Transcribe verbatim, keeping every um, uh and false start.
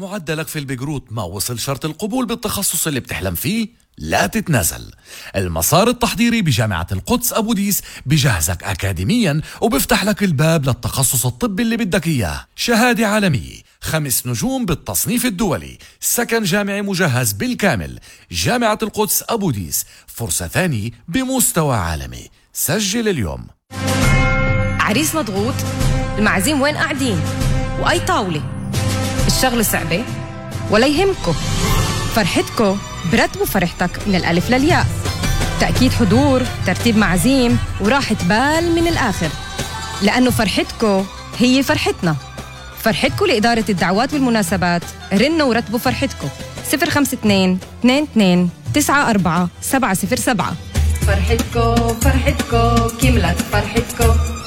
معدلك في البجروت ما وصل شرط القبول بالتخصص اللي بتحلم فيه؟ لا تتنازل. المسار التحضيري بجامعة القدس أبو ديس بجهزك أكاديميا وبفتح لك الباب للتخصص الطبي اللي بدك إياه. شهادة عالمية، خمس نجوم بالتصنيف الدولي، سكن جامعي مجهز بالكامل. جامعة القدس أبو ديس، فرصة ثانية بمستوى عالمي. سجل اليوم. عريس مضغوط؟ المعازيم وين قاعدين؟ وأي طاولة؟ الشغل صعبة؟ ولا يهمكو، فرحتكو برتبوا فرحتك من الألف للياء. تأكيد حضور، ترتيب معازيم، وراحة بال من الآخر، لأنه فرحتكو هي فرحتنا. فرحتكو لإدارة الدعوات والمناسبات. رنوا ورتبوا فرحتكو صفر خمسة اثنين اثنين اثنين تسعة أربعة سبعة صفر سبعة. فرحتكو فرحتكو كملت فرحتكو.